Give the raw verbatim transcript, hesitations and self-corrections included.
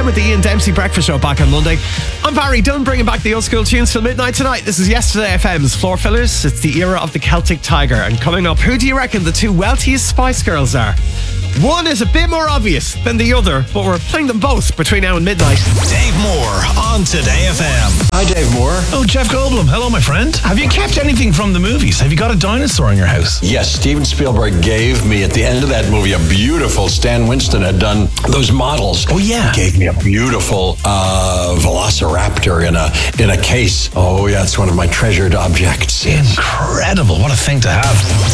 with the Ian Dempsey Breakfast Show back on Monday. I'm Barry Dunn, bringing back the old school tunes till midnight tonight. This is Yesterday F M's Floor Fillers. It's the era of the Celtic Tiger. And coming up, who do you reckon the two wealthiest Spice Girls are? One is a bit more obvious than the other, but we're playing them both between now and midnight. Dave Moore on Today F M. Hi, Dave Moore. Oh, Jeff Goldblum. Hello, my friend. Have you kept anything from the movies? Have you got a dinosaur in your house? Yes, Steven Spielberg gave me, at the end of that movie, a beautiful, Stan Winston had done those models. Oh, yeah. He gave me a beautiful uh, Velociraptor in a in a case. Oh, yeah, it's one of my treasured objects. Incredible. What a thing to have.